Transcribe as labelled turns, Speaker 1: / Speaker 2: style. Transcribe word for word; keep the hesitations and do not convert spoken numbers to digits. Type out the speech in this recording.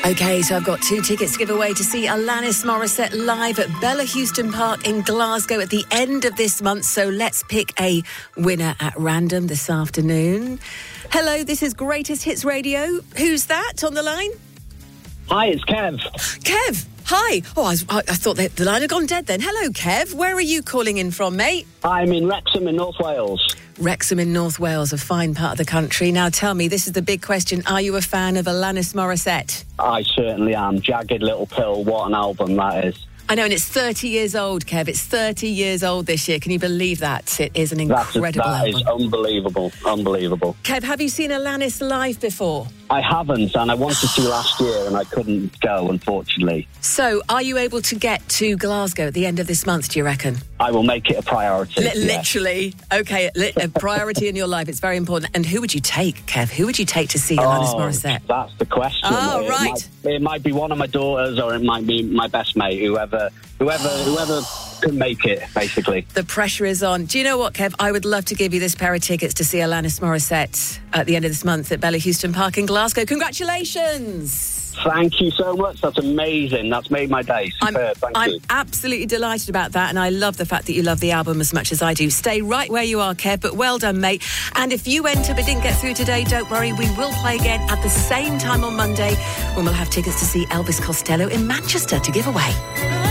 Speaker 1: OK, so I've got two tickets to give away to see Alanis Morissette live at Bella Houston Park in Glasgow at the end of this month. So let's pick a winner at random this afternoon. Hello, this is Greatest Hits Radio. Who's that on the line?
Speaker 2: Hi, it's Kev.
Speaker 1: Kev, hi. Oh, I, was, I, I thought that the line had gone dead then. Hello, Kev. Where are you calling in from, mate?
Speaker 2: I'm in Wrexham in North Wales.
Speaker 1: Wrexham in North Wales, a fine part of the country. Now tell me, this is the big question. Are you a fan of Alanis Morissette?
Speaker 2: I certainly am. Jagged Little Pill, what an album that is.
Speaker 1: I know, and it's thirty years old, Kev. It's thirty years old this year. Can you believe that? It is an incredible
Speaker 2: That's, that
Speaker 1: album.
Speaker 2: That is unbelievable, unbelievable.
Speaker 1: Kev, have you seen Alanis live before?
Speaker 2: I haven't, and I wanted to last year, and I couldn't go, unfortunately.
Speaker 1: So, are you able to get to Glasgow at the end of this month, do you reckon?
Speaker 2: I will make it a priority.
Speaker 1: L- literally.
Speaker 2: Yes.
Speaker 1: OK, li- a priority in your life. It's very important. And who would you take, Kev? Who would you take to see Alanis
Speaker 2: oh,
Speaker 1: Morissette?
Speaker 2: That's the question.
Speaker 1: Oh,
Speaker 2: it
Speaker 1: right.
Speaker 2: Might, it might be one of my daughters, or it might be my best mate, whoever... Whoever whoever can make it, basically.
Speaker 1: The pressure is on. Do you know what, Kev? I would love to give you this pair of tickets to see Alanis Morissette at the end of this month at Bella Houston Park in Glasgow. Congratulations!
Speaker 2: Thank you so much. That's amazing. That's made my day. Superb.
Speaker 1: I'm,
Speaker 2: Thank
Speaker 1: I'm
Speaker 2: you.
Speaker 1: absolutely delighted about that, and I love the fact that you love the album as much as I do. Stay right where you are, Kev, but well done, mate. And if you enter but didn't get through today, don't worry. We will play again at the same time on Monday when we'll have tickets to see Elvis Costello in Manchester to give away.